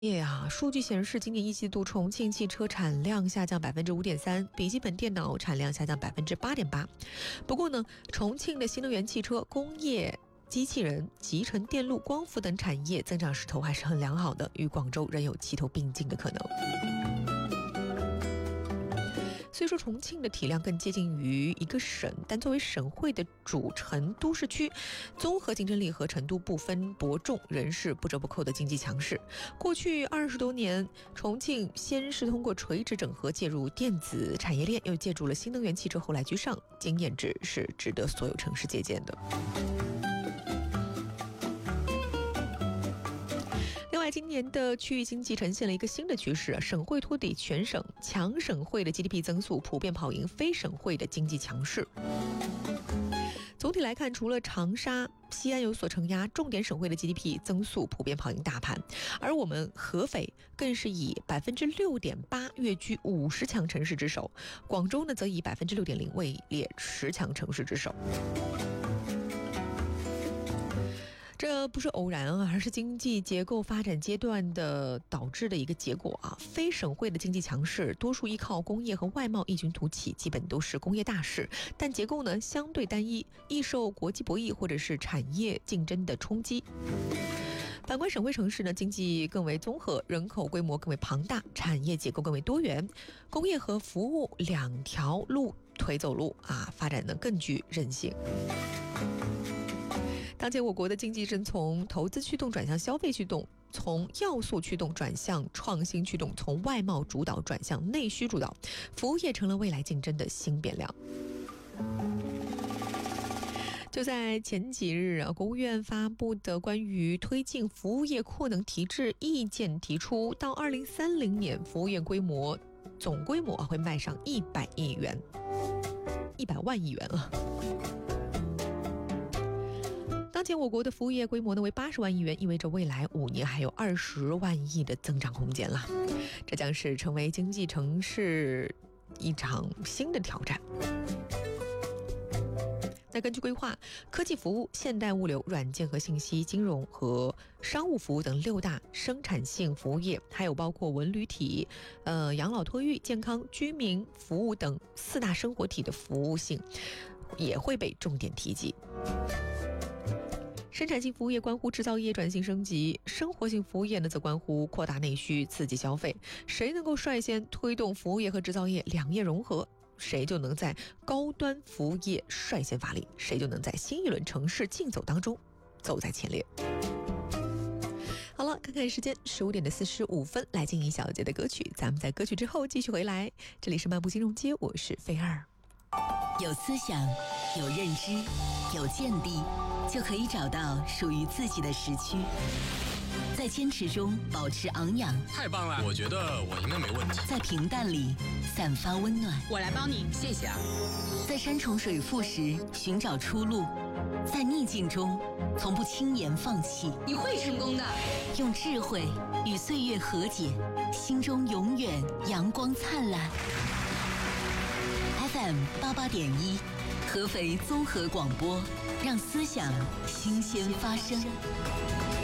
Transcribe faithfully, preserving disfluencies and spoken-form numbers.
业啊，数据显示，今年一季度重庆汽车产量下降百分之五点三，笔记本电脑产量下降百分之八点八。不过呢，重庆的新能源汽车、工业机器人、集成电路、光伏等产业增长势头还是很良好的，与广州仍有齐头并进的可能。虽说重庆的体量更接近于一个省，但作为省会的主城都市区，综合竞争力和程度不分伯仲，仍是不折不扣的经济强势。过去二十多年，重庆先是通过垂直整合介入电子产业链，又借助了新能源汽车，后来居上，经验值是值得所有城市借鉴的。另外，今年的区域经济呈现了一个新的趋势，省会托底全省，强省会的 G D P 增速普遍跑赢非省会的经济强势。总体来看，除了长沙、西安有所承压，重点省会的 G D P 增速普遍跑赢大盘，而我们合肥更是以百分之六点八跃居五十强城市之首，广州呢则以百分之六点零位列十强城市之首。这不是偶然啊，而是经济结构发展阶段的导致的一个结果啊。非省会的经济强势，多数依靠工业和外贸异军突起，基本都是工业大市，但结构呢相对单一，易受国际博弈或者是产业竞争的冲击。反观省会城市呢，经济更为综合，人口规模更为庞大，产业结构更为多元，工业和服务两条路腿走路啊，发展呢更具韧性。当前我国的经济正从投资驱动转向消费驱动，从要素驱动转向创新驱动，从外贸主导转向内需主导，服务业成了未来竞争的新变量。就在前几日啊，国务院发布的关于推进服务业扩能提质意见提出，到二零三零年，服务业规模总规模会迈上一百亿元，一百万亿元啊。当前我国的服务业规模呢为八十万亿元，意味着未来五年还有二十万亿的增长空间了。这将是成为经济城市一场新的挑战。那根据规划，科技服务、现代物流、软件和信息、金融和商务服务等六大生产性服务业，还有包括文旅体、呃养老托育、健康、居民服务等四大生活体的服务性，也会被重点提及。生产性服务业关乎制造业转型升级，生活性服务业呢则关乎扩大内需、刺激消费。谁能够率先推动服务业和制造业两业融合，谁就能在高端服务业率先发力，谁就能在新一轮城市竞走当中走在前列。好了，看看时间，十五点的四十五分，来进一小节的歌曲，咱们在歌曲之后继续回来。这里是漫步金融街，我是菲儿。 有思想，有认知，有见地，就可以找到属于自己的时区，在坚持中保持昂扬。 太棒了，我觉得我应该没问题。 在平淡里散发温暖， 我来帮你，谢谢啊。 在山重水复时寻找出路，在逆境中从不轻言放弃。 你会成功的。 用智慧与岁月和解，心中永远阳光灿烂。F M 八八点一，合肥综合广播，让思想新鲜发生。